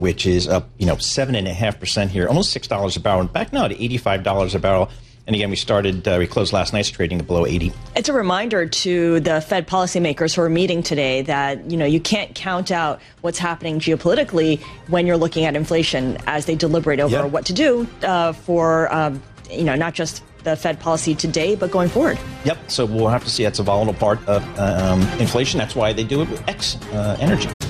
which is up, 7.5% here, almost $6 a barrel. Back now to $85 a barrel. And again, we closed last night's trading below 80. It's a reminder to the Fed policymakers who are meeting today that, you can't count out what's happening geopolitically when you're looking at inflation as they deliberate over what to do for, not just the Fed policy today, but going forward. Yep. So we'll have to see. That's a volatile part of inflation. That's why they do it with X energy.